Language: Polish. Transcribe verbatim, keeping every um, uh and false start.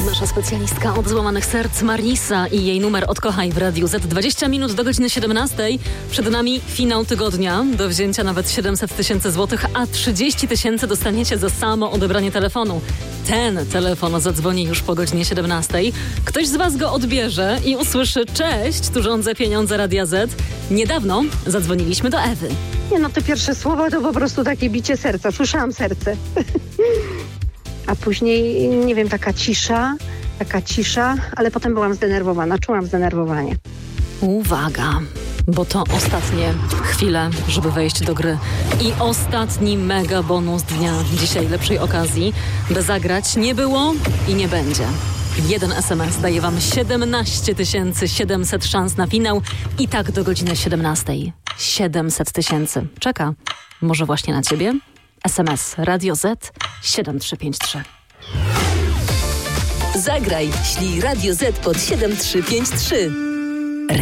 Nasza specjalistka od złamanych serc Marisa i jej numer Odkochaj w Radiu Z. dwadzieścia minut do godziny siedemnastej. Przed nami finał tygodnia. Do wzięcia nawet siedemset tysięcy złotych, a trzydzieści tysięcy dostaniecie za samo odebranie telefonu. Ten telefon zadzwoni już po godzinie siedemnastej. Ktoś z was go odbierze i usłyszy: cześć, tu rządzę pieniądze Radia Z. Niedawno zadzwoniliśmy do Ewy. Nie no, te pierwsze słowa to po prostu takie bicie serca. Słyszałam serce. A później, nie wiem, taka cisza, taka cisza, ale potem byłam zdenerwowana, czułam zdenerwowanie. Uwaga, bo to ostatnie chwile, żeby wejść do gry. I ostatni mega bonus dnia dzisiaj, lepszej okazji, by zagrać nie było i nie będzie. Jeden es em es daje wam siedemnaście tysięcy siedemset szans na finał i tak do godziny siedemnastej. siedemset tysięcy. Czeka. Może właśnie na ciebie? es em es Radio Z siedem trzy pięć trzy. Zagraj, ślij Radio Z pod siedem trzy pięć trzy.